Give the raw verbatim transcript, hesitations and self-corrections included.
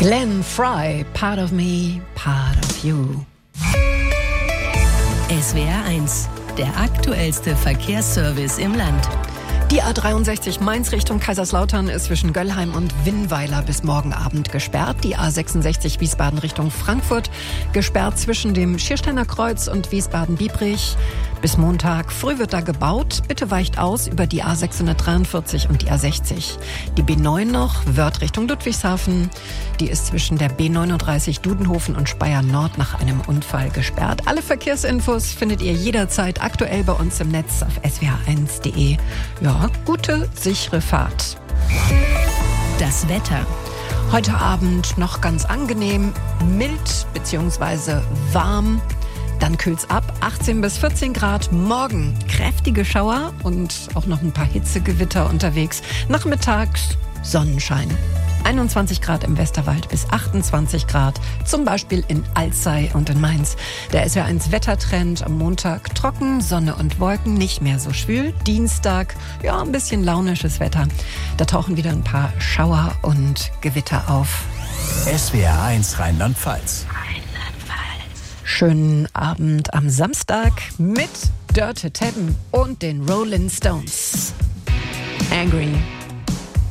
Glenn Frey, Part of Me, Part of You. S W R eins, der aktuellste Verkehrsservice im Land. Die A dreiundsechzig Mainz Richtung Kaiserslautern ist zwischen Göllheim und Winnweiler bis morgen Abend gesperrt. Die A sechsundsechzig Wiesbaden Richtung Frankfurt gesperrt zwischen dem Schiersteiner Kreuz und Wiesbaden-Biebrich. Bis Montag früh wird da gebaut. Bitte weicht aus über die A sechshundertdreiundvierzig und die A sechzig. Die B neun noch, Wörth Richtung Ludwigshafen. Die ist zwischen der B neununddreißig Dudenhofen und Speyer Nord nach einem Unfall gesperrt. Alle Verkehrsinfos findet ihr jederzeit aktuell bei uns im Netz auf s w r eins punkt d e. Ja, gute, sichere Fahrt. Das Wetter. Heute Abend noch ganz angenehm, mild bzw. warm. Dann kühlt's ab, achtzehn bis vierzehn Grad. Morgen kräftige Schauer und auch noch ein paar Hitzegewitter unterwegs. Nachmittags Sonnenschein. einundzwanzig Grad im Westerwald bis achtundzwanzig Grad, zum Beispiel in Alzey und in Mainz. Der S W R eins Wettertrend am Montag trocken, Sonne und Wolken, nicht mehr so schwül. Dienstag, ja, ein bisschen launisches Wetter. Da tauchen wieder ein paar Schauer und Gewitter auf. S W R eins Rheinland-Pfalz. Schönen Abend am Samstag mit Dörte Teppen und den Rolling Stones. Angry.